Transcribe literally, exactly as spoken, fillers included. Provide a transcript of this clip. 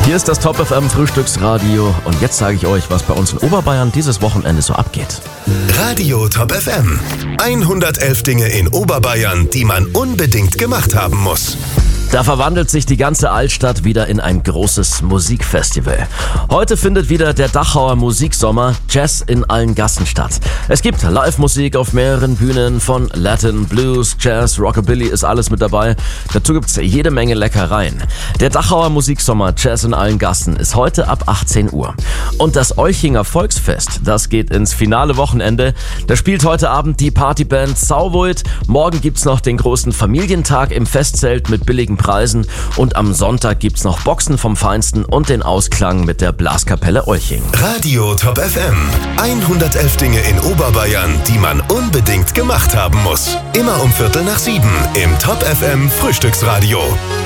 Hier ist das Top F M Frühstücksradio und jetzt sage ich euch, was bei uns in Oberbayern dieses Wochenende so abgeht. Radio Top F M. hundertelf Dinge in Oberbayern, die man unbedingt gemacht haben muss. Da verwandelt sich die ganze Altstadt wieder in ein großes Musikfestival. Heute findet wieder der Dachauer Musiksommer Jazz in allen Gassen statt. Es gibt Live-Musik auf mehreren Bühnen, von Latin, Blues, Jazz, Rockabilly ist alles mit dabei. Dazu gibt's jede Menge Leckereien. Der Dachauer Musiksommer Jazz in allen Gassen ist heute ab achtzehn Uhr. Und das Olchinger Volksfest, das geht ins finale Wochenende. Da spielt heute Abend die Partyband Sauvoid. Morgen gibt's noch den großen Familientag im Festzelt mit billigen Preisen und am Sonntag gibt's noch Boxen vom Feinsten und den Ausklang mit der Blaskapelle Olching. Radio Top F M. hundertelf Dinge in Oberbayern, die man unbedingt gemacht haben muss. Immer um Viertel nach sieben im Top F M Frühstücksradio.